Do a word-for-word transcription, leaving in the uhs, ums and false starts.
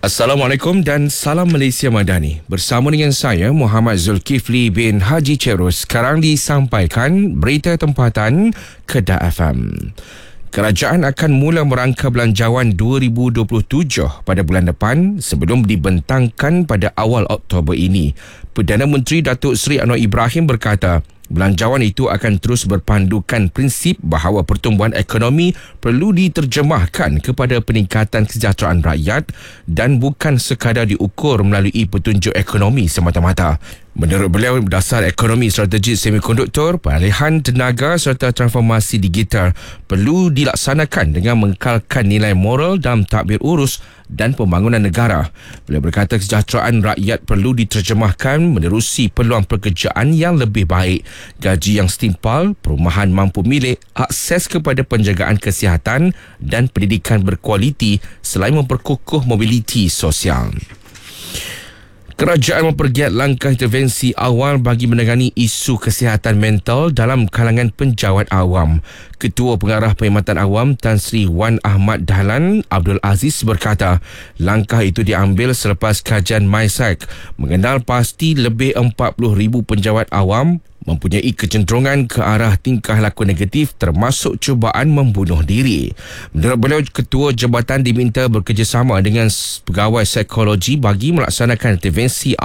Assalamualaikum dan salam Malaysia Madani. Bersama dengan saya Muhammad Zulkifli bin Haji Cerus. Sekarang disampaikan berita tempatan Kedah F M. Kerajaan akan mula merangka belanjawan dua ribu dua puluh tujuh pada bulan depan sebelum dibentangkan pada awal Oktober ini. Perdana Menteri Datuk Seri Anwar Ibrahim berkata, belanjawan itu akan terus berpandukan prinsip bahawa pertumbuhan ekonomi perlu diterjemahkan kepada peningkatan kesejahteraan rakyat dan bukan sekadar diukur melalui petunjuk ekonomi semata-mata. Menurut beliau, dasar ekonomi strategik semikonduktor, pengalihan tenaga serta transformasi digital perlu dilaksanakan dengan mengekalkan nilai moral dalam tadbir urus dan pembangunan negara. Beliau berkata kesejahteraan rakyat perlu diterjemahkan menerusi peluang pekerjaan yang lebih baik, gaji yang setimpal, perumahan mampu milik, akses kepada penjagaan kesihatan dan pendidikan berkualiti selain memperkukuh mobiliti sosial. Kerajaan mempergiat langkah intervensi awal bagi menangani isu kesihatan mental dalam kalangan penjawat awam. Ketua Pengarah Perkhidmatan Awam Tan Sri Wan Ahmad Dahlan Abdul Aziz berkata, langkah itu diambil selepas kajian MySac mengenal pasti lebih empat puluh ribu penjawat awam mempunyai kecenderungan ke arah tingkah laku negatif termasuk cubaan membunuh diri. Menurut beliau, ketua jabatan diminta bekerjasama dengan pegawai psikologi bagi melaksanakan intervensi